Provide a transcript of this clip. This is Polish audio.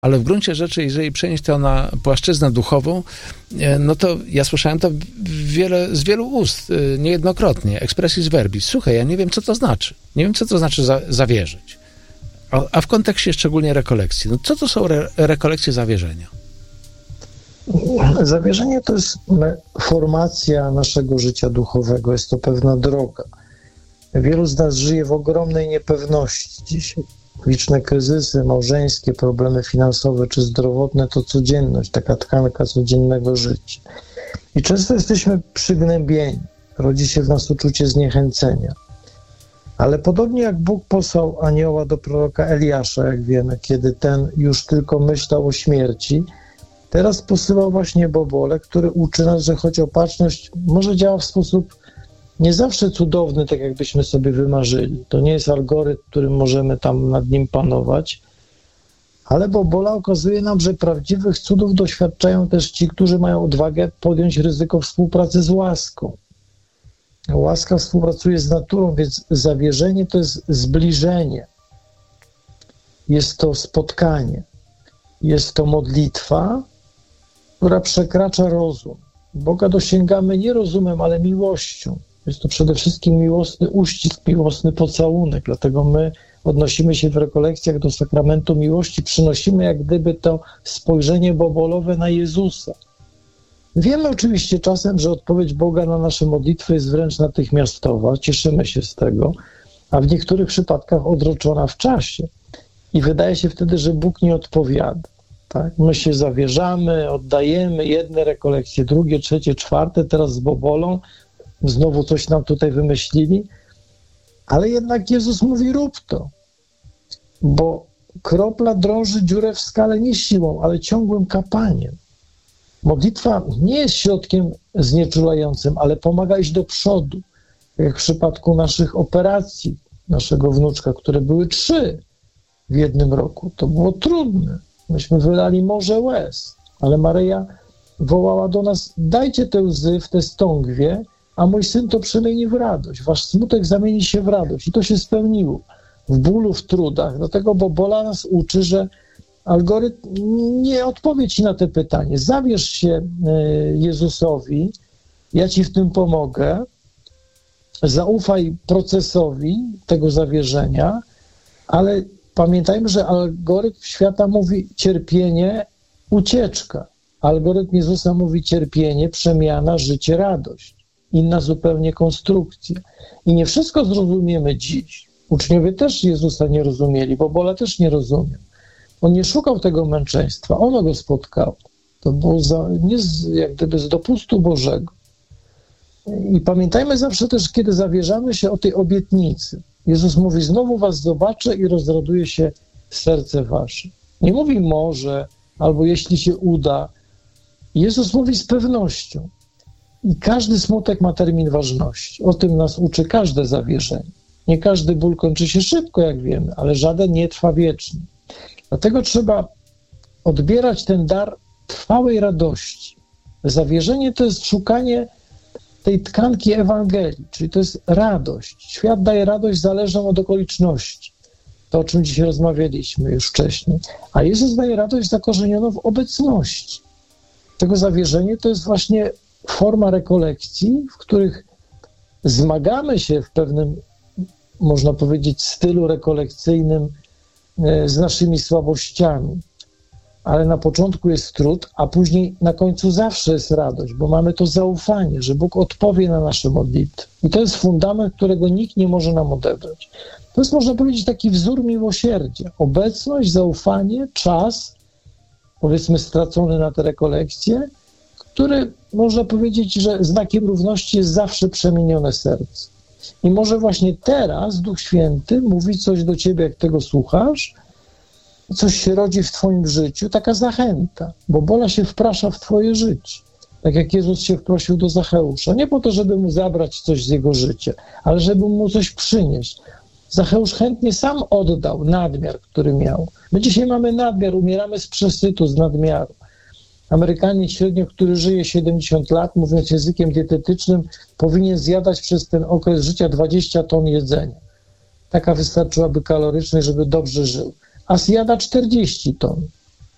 Ale w gruncie rzeczy, jeżeli przenieść to na płaszczyznę duchową, no to ja słyszałem to z wielu ust, niejednokrotnie, expressis verbis. Słuchaj, ja nie wiem, co to znaczy. Nie wiem, co to znaczy zawierzyć. A w kontekście szczególnie rekolekcji. No co to są rekolekcje zawierzenia? Zawierzenie to jest formacja naszego życia duchowego. Jest to pewna droga. Wielu z nas żyje w ogromnej niepewności dzisiaj. Liczne kryzysy małżeńskie, problemy finansowe czy zdrowotne to codzienność, taka tkanka codziennego życia. I często jesteśmy przygnębieni. Rodzi się w nas uczucie zniechęcenia. Ale podobnie jak Bóg posłał anioła do proroka Eliasza, jak wiemy, kiedy ten już tylko myślał o śmierci, teraz posyłał właśnie Bobole, który uczy nas, że choć opatrzność może działa w sposób nie zawsze cudowny, tak jakbyśmy sobie wymarzyli. To nie jest algorytm, którym możemy tam nad nim panować, ale Bobola okazuje nam, że prawdziwych cudów doświadczają też ci, którzy mają odwagę podjąć ryzyko współpracy z łaską. Łaska współpracuje z naturą, więc zawierzenie to jest zbliżenie. Jest to spotkanie. Jest to modlitwa, która przekracza rozum. Boga dosięgamy nie rozumem, ale miłością. Jest to przede wszystkim miłosny uścisk, miłosny pocałunek. Dlatego my odnosimy się w rekolekcjach do sakramentu miłości, przynosimy jak gdyby to spojrzenie bobolowe na Jezusa. Wiemy oczywiście czasem, że odpowiedź Boga na nasze modlitwy jest wręcz natychmiastowa, cieszymy się z tego, a w niektórych przypadkach odroczona w czasie. I wydaje się wtedy, że Bóg nie odpowiada. Tak? My się zawierzamy, oddajemy jedne rekolekcje, drugie, trzecie, czwarte, teraz z bobolą, znowu coś nam tutaj wymyślili, ale jednak Jezus mówi: rób to, bo kropla drąży dziurę w skale nie siłą, ale ciągłym kapaniem. Modlitwa nie jest środkiem znieczulającym, ale pomaga iść do przodu, jak w przypadku naszych operacji, naszego wnuczka, które były 3 w jednym roku. To było trudne. Myśmy wylali morze łez, ale Maryja wołała do nas: dajcie te łzy w te stągwie, a mój syn to przemieni w radość. Wasz smutek zamieni się w radość. I to się spełniło. W bólu, w trudach. Dlatego Bobola nas uczy, że algorytm nie odpowie ci na te pytanie. Zawierz się Jezusowi, ja ci w tym pomogę. Zaufaj procesowi tego zawierzenia, ale pamiętajmy, że algorytm świata mówi cierpienie, ucieczka. Algorytm Jezusa mówi cierpienie, przemiana, życie, radość. Inna zupełnie konstrukcja. I nie wszystko zrozumiemy dziś. Uczniowie też Jezusa nie rozumieli, Bobola też nie rozumie. On nie szukał tego męczeństwa, ono go spotkało. To było jak gdyby z dopustu Bożego. I pamiętajmy zawsze też, kiedy zawierzamy się o tej obietnicy. Jezus mówi: znowu was zobaczę i rozraduje się serce wasze. Nie mówi może, albo jeśli się uda. Jezus mówi z pewnością. I każdy smutek ma termin ważności. O tym nas uczy każde zawierzenie. Nie każdy ból kończy się szybko, jak wiemy, ale żaden nie trwa wiecznie. Dlatego trzeba odbierać ten dar trwałej radości. Zawierzenie to jest szukanie tej tkanki Ewangelii, czyli to jest radość. Świat daje radość zależną od okoliczności. To, o czym dzisiaj rozmawialiśmy już wcześniej. A Jezus daje radość zakorzenioną w obecności. Tego zawierzenie to jest właśnie forma rekolekcji, w których zmagamy się w pewnym, można powiedzieć, stylu rekolekcyjnym z naszymi słabościami. Ale na początku jest trud, a później na końcu zawsze jest radość, bo mamy to zaufanie, że Bóg odpowie na nasze modlitwy. I to jest fundament, którego nikt nie może nam odebrać. To jest, można powiedzieć, taki wzór miłosierdzia. Obecność, zaufanie, czas, powiedzmy stracony na te rekolekcje, który, można powiedzieć, że znakiem równości jest zawsze przemienione serce. I może właśnie teraz Duch Święty mówi coś do ciebie, jak tego słuchasz, coś się rodzi w twoim życiu, taka zachęta, bo Bola się wprasza w twoje życie. Tak jak Jezus się wprosił do Zacheusza. Nie po to, żeby mu zabrać coś z jego życia, ale żeby mu coś przynieść. Zacheusz chętnie sam oddał nadmiar, który miał. My dzisiaj mamy nadmiar, umieramy z przesytu, z nadmiaru. Amerykanin średnio, który żyje 70 lat, mówiąc językiem dietetycznym, powinien zjadać przez ten okres życia 20 ton jedzenia. Taka wystarczyłaby kaloryczność, żeby dobrze żył. A zjada 40 ton.